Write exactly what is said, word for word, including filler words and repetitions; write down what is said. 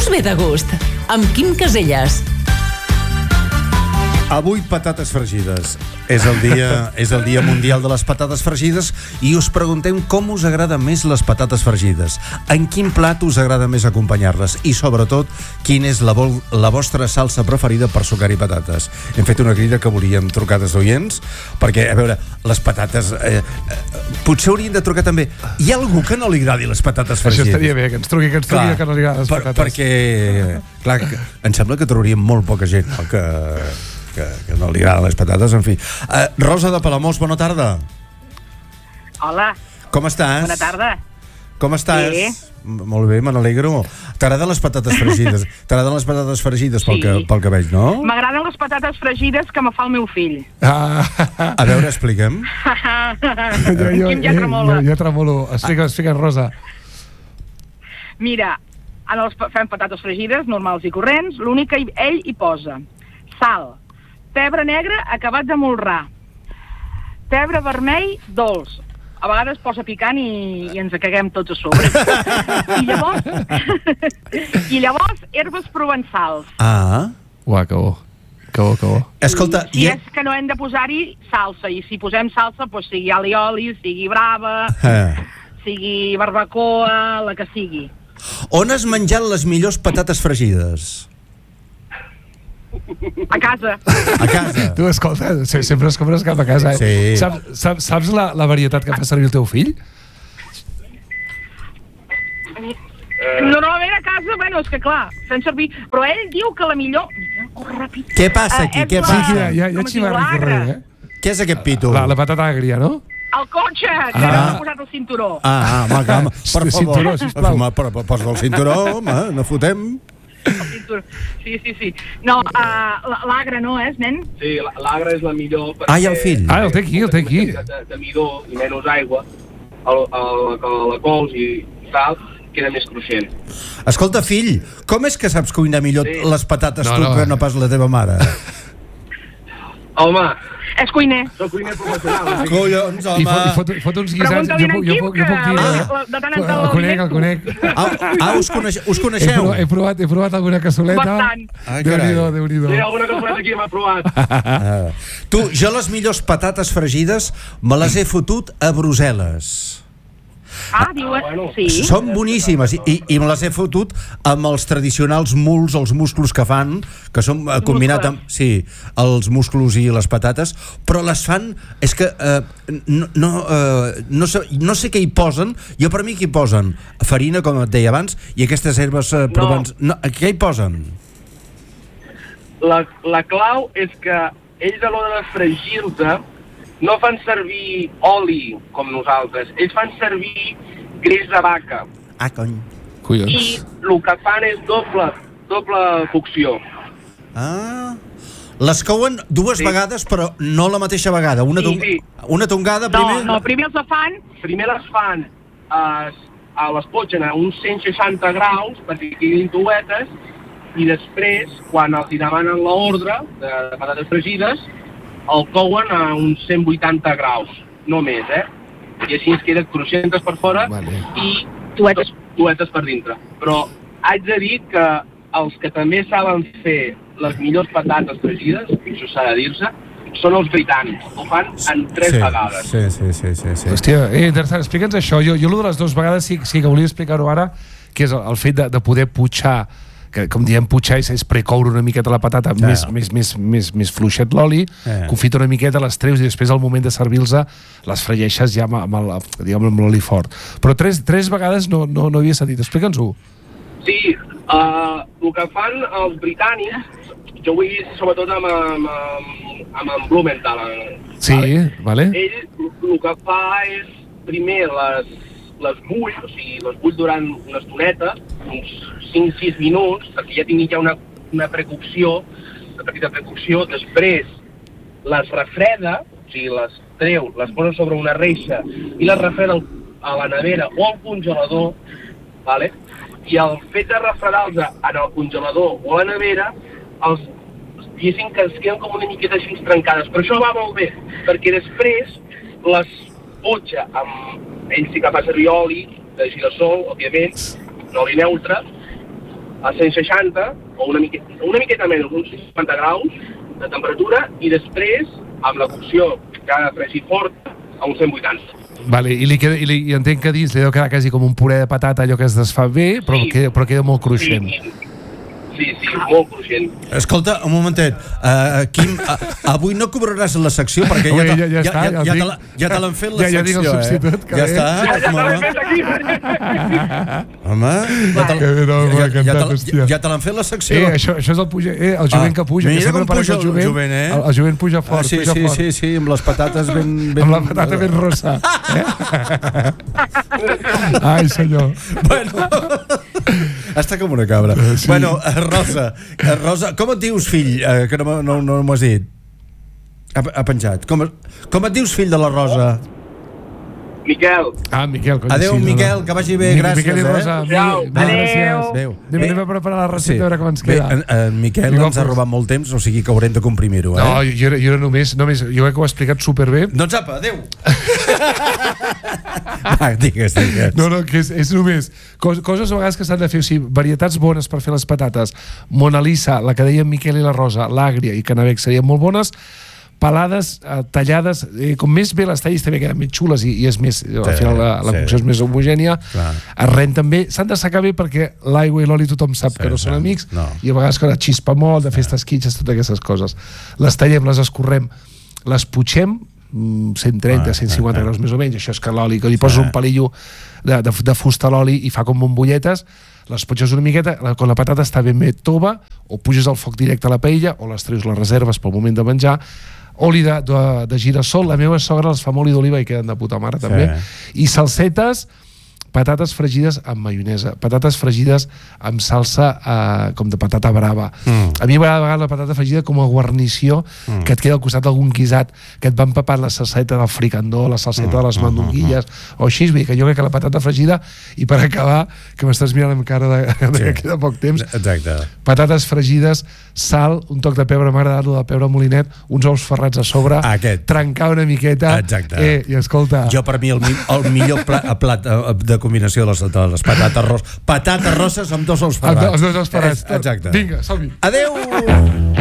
us ve de gust? Amb Quim Caselles. Avui patates fregides. És el dia, és el dia mundial de les patates fregides i us preguntem com us agrada més les patates fregides. En quin plat us agrada més acompanyar-les? I sobretot, quina és la, vol, la vostra salsa preferida per sucar-hi patates? Hem fet una crida que volíem trucades d'oients, perquè, a veure, les patates... Eh, eh, potser haurien de trucar també. Hi ha algú que no li agradi les patates fregides? Això estaria bé, que ens truqui, que ens truqui que no li agradi les per, patates. Perquè, clar, em sembla que trobaríem molt poca gent, no? que... Que, que no li agraden les patates, en fi. Uh, Rosa de Palamós, bona tarda. Hola. Com estàs? Bona tarda. Com estàs? Bé. Molt bé, me n'alegro. T'agraden les patates fregides? T'agraden les patates fregides pel, Sí. que, pel que veig, no? M'agraden les patates fregides que me fa el meu fill. Ah, A veure, explica'm. jo, jo, Quim ja tremola. jo, jo tremolo. Explica, explica, Rosa. Mira, en els, fem patates fregides normals i corrents, l'únic que ell hi posa sal, pebre negre acabat d'amolrar, pebre vermell dolç, a vegades posa picant i, i ens caguem tots a sobre. I llavors i llavors herbes provençals. Ah. Uah, que bo. Que bo, que bo. Escolta, Si i... és que no hem de posar-hi salsa, i si posem salsa, doncs sigui alioli, sigui brava, Eh. sigui barbacoa, la que sigui. On has menjat les millors patates fregides? A casa. A casa. Tu, escolta, se- sempre es compres cap a casa, eh? Sí. Saps, saps, saps la, la varietat que fa servir el teu fill? Normalment a casa, bueno, és que clar, fem servir... Però ell diu que la millor... Corre ràpid. Què passa aquí? Eh, és Què la- Sí, passa? ja, ja, ja com es diu, xivarri l'agra. corrent, eh? Què és aquest pito? La, la patata agria, no? El cotxe, que Ah. no m'ha posat el cinturó. Ah, ah, home, home, per favor. Cinturó, sisplau. Home, però, però, posa el cinturó, home, no fotem. El cinturó. Sí, sí, sí. No, uh, l'agre no és, nen? Sí, la- l'agre és la millor perquè... Ah, i el fill? Ah, el té aquí, el té aquí. De, de midó i menys aigua, el, el, el, la cols i sal, queda més cruixent. Escolta, fill, com és que saps cuinar millor Sí. les patates No, tu no. que no pas la teva mare? Home, És cuiner. soc cuiner professional. Collons, I fot, i fot, i fot uns guisats. Pregunta-li Jo, a en puc- jo, Quim, puc- jo puc que dir... la- eh? la- de tant en tant El el conec, el directo. conec. Ah, ah us, coneix, us He, coneixeu? provat, he, provat, he provat alguna cassoleta. Bastant. Ai, Déu-n'hi-do, carai. Déu-n'hi-do. Sí, alguna cosa aquí m'ha provat. Ah. Tu, jo les millors patates fregides me les he fotut a Brussel·les. Ah, diuen... bueno. Sí. Són boníssimes i, i, i me les he fotut amb els tradicionals muls, els musclos que fan, que són eh, combinat amb, sí, els musclos i les patates, però les fan, és que eh, no, no, eh, no, sé, no sé què hi posen, jo per mi què hi posen? Farina, com et deia abans, i aquestes herbes eh, provens... No. No, què hi posen? La, la clau és que ells a l'hora de fregir-te no fan servir oli com nosaltres, ells fan servir greix de vaca Ah, cony. i Collons. el que fan és doble, doble cocció. Ah... Les couen dues Sí. vegades, però no la mateixa vegada. Una, Sí, tong sí. una tongada No, primer... no, primer els fan... Primer les fan, a, a les potgen a uns cent seixanta graus perquè quedin touetes i després, quan els hi demanen l'ordre de, de patates fregides, el couen a uns cent vuitanta graus, no més, eh? I així ens queden cruixentes per fora Vale. i Touetes. touetes per dintre. Però haig de dir que els que també saben fer les millors patates fregides, i això s'ha de dir-se, són els britànics. Ho fan en tres sí, vegades. Sí, sí, sí, sí, sí. Hòstia, eh, interessant, explica'ns això. Jo, jo el de les dues vegades sí, sí que volia explicar-ho ara, que és el, el fet de, de poder putxar, que com diem putxar és, és precoure una miqueta la patata Ja. més, més, més, més, més fluixet l'oli, Ja. confita una miqueta, les treus i després al moment de servir-los les fregeixes ja amb, amb el- diguem, amb l'oli fort. Però tres, tres vegades no, no, no havia sentit. Explica'ns-ho. Sí, uh, el que fan els britànics, jo ho he vist sobretot amb, amb, amb, amb en Blumenthal. eh, Sí, vale? Ell el que fa és primer les, les bull, o sigui, les bull durant una estoneta, uns cinc sis minuts, perquè ja tingui ja una, una precocció, una petita precocció, després les refreda, o sigui, les treu, les posa sobre una reixa i les refreda al- a la nevera o al congelador, vale? I el fet de refredar-los en el congelador o a la nevera, els, diguéssim que es queden com una miqueta així trencades. Però això va molt bé, perquè després les potxa amb... Ell sí que fa servir oli de girassol, òbviament, un oli neutre, a cent seixanta, o una miqueta, una miqueta menys, uns cinquanta graus de temperatura, i després, amb la cocció que ha de fregir fort, a uns cent vuitanta. Vale, i, li queda, i, li, i entenc que dins li deu quedar quasi com un puré de patata, allò que es desfà bé, però, sí. queda, però queda molt cruixent. Sí, sí, sí, molt cruixent. Escolta, un momentet, uh, Quim, uh, avui no cobraràs la secció perquè ja, ja, ja, ja, està, ja, ja, ja, ja te l'han fet la ja, ja secció, ja el substitut, eh? Ja està, ja, ja te l'han fet aquí. Home, ja te, Que bé, no, ja, ja, ja, ja, ja, ja te l'han fet la secció. Eh, això, això és el, puja, eh, el jovent ah, que puja. Mira que com puja el jovent, jovent, eh? El, el jovent puja fort, ah, sí, puja sí, fort. sí, sí, amb les patates ben... ben... Amb la patata ben rossa. Eh? Ai, senyor. Bueno, està com una cabra. Sí. Bueno, Rosa, Rosa, com et dius, fill? Eh, que no, no, no m'ho has dit. Ha, ha penjat. Com, com et dius, fill de la Rosa? Miquel. Ah, Miquel. Cony, adéu, sí, Miquel, no. que vagi bé, Mi, gràcies. Miquel i Rosa, eh? Adéu. Gràcies. Adéu. Anem, anem a preparar la recepta, sí. A veure com ens queda. Bé, en, en Miquel Digue, ens ha robat molt temps, o sigui que haurem de comprimir-ho, eh? No, jo, jo, jo era només, només, jo crec que ho he explicat superbé. Doncs apa, adéu. Va, digues, digues. No, no, que és, és només cos, coses a vegades que s'han de fer, o sigui, varietats bones per fer les patates. Mona Lisa, la que deien Miquel i la Rosa, l'Àgria i Canabec serien molt bones. Pelades, eh, tallades, eh, com més bé les tallis també queden més xules i, i és més, sí, al final la, la sí. cocció és més homogènia. Es rent també, s'han de secar bé perquè l'aigua i l'oli tothom sap sí, que no sí. són amics no. I a vegades que xispa molt, de fer sí. esquitxes, totes aquestes coses. Les tallem, les escorrem, les putxem, cent trenta, cent cinquanta graus més o menys, això és que l'oli, que li poses un palillo de, de, de fusta a l'oli i fa com bombolletes, les putxes una miqueta, quan la patata està ben bé tova, o puges al foc directe a la paella, o les treus les reserves pel moment de menjar. Oli de, de, de girassol, la meva sogra els fa amb oli d'oliva i queden de puta mare sí. també, i salsetes, patates fregides amb maionesa, patates fregides amb salsa eh, com de patata brava. Mm. A mi m'agrada a vegades la patata fregida com a guarnició mm. que et queda al costat d'algun guisat, que et va empapant la salseta del fricandó, la salseta mm. de les mandonguilles, mm. o així, vull dir que jo crec que la patata fregida, i per acabar, que m'estàs mirant amb cara de, de sí. que queda poc temps, exacte. Patates fregides, sal, un toc de pebre, m'ha agradat el de pebre molinet, uns ous ferrats a sobre, aquest. Trencar una miqueta, exacte. Eh, i escolta... Jo per mi el, el millor plat, plat de combinació de les, de les patates rosses, patates rosses amb dos ous ferrats. Amb dos ous ferrats. Exacte. Vinga, som-hi. Adéu!